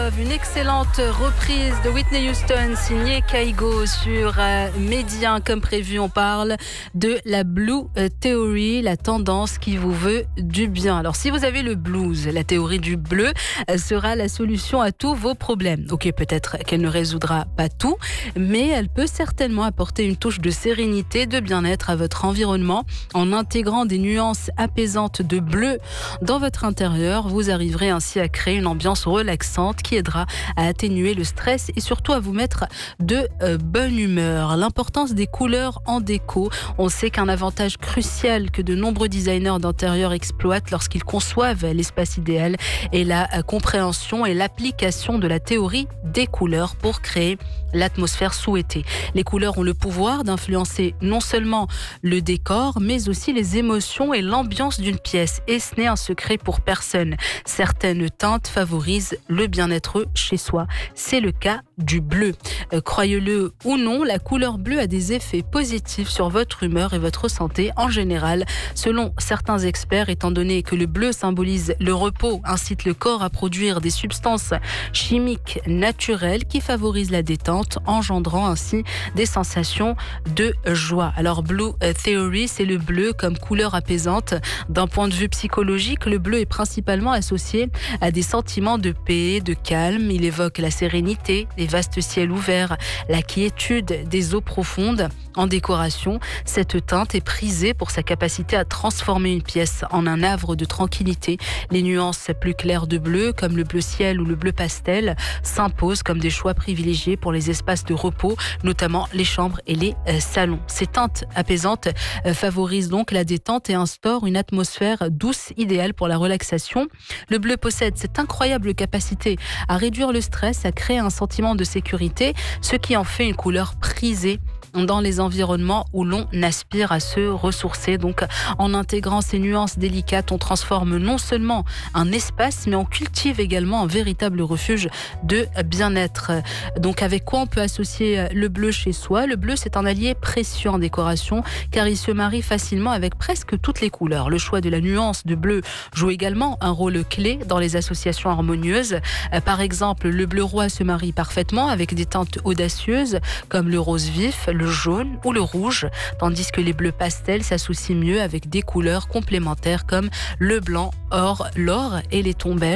Une excellente reprise de Whitney Houston signée Kygo sur Média. Comme prévu, on parle de la Blue Theory, la tendance qui vous veut du bien. Alors si vous avez le blues, la théorie du bleu sera la solution à tous vos problèmes. Ok, peut-être qu'elle ne résoudra pas tout, mais elle peut certainement apporter une touche de sérénité, de bien-être à votre environnement. En intégrant des nuances apaisantes de bleu dans votre intérieur, vous arriverez ainsi à créer une ambiance relaxante qui aidera à atténuer le stress et surtout à vous mettre de bonne humeur. L'importance des couleurs en déco. On sait qu'un avantage crucial que de nombreux designers d'intérieur exploitent lorsqu'ils conçoivent l'espace idéal est la compréhension et l'application de la théorie des couleurs pour créer l'atmosphère souhaitée. Les couleurs ont le pouvoir d'influencer non seulement le décor, mais aussi les émotions et l'ambiance d'une pièce. Et ce n'est un secret pour personne. Certaines teintes favorisent le bien-être chez soi. C'est le cas du bleu. Croyez-le ou non, la couleur bleue a des effets positifs sur votre humeur et votre santé en général. Selon certains experts, étant donné que le bleu symbolise le repos, incite le corps à produire des substances chimiques naturelles qui favorisent la détente, engendrant ainsi des sensations de joie. Alors Blue Theory, c'est le bleu comme couleur apaisante. D'un point de vue psychologique, le bleu est principalement associé à des sentiments de paix, de calme. Il évoque la sérénité, les vastes ciels ouverts, la quiétude des eaux profondes. En décoration, cette teinte est prisée pour sa capacité à transformer une pièce en un havre de tranquillité. Les nuances plus claires de bleu, comme le bleu ciel ou le bleu pastel, s'imposent comme des choix privilégiés pour les espaces de repos, notamment les chambres et les salons. Ces teintes apaisantes favorisent donc la détente et instaurent une atmosphère douce, idéale pour la relaxation. Le bleu possède cette incroyable capacité à réduire le stress, à créer un sentiment de sécurité, ce qui en fait une couleur prisée dans les environnements où l'on aspire à se ressourcer. Donc, en intégrant ces nuances délicates, on transforme non seulement un espace, mais on cultive également un véritable refuge de bien-être. Donc, avec quoi on peut associer le bleu chez soi? Le bleu, c'est un allié précieux en décoration, car il se marie facilement avec presque toutes les couleurs. Le choix de la nuance de bleu joue également un rôle clé dans les associations harmonieuses. Par exemple, le bleu roi se marie parfaitement avec des teintes audacieuses, comme le rose vif, le jaune ou le rouge, tandis que les bleus pastels s'associent mieux avec des couleurs complémentaires comme le blanc, l'or et les tons beige.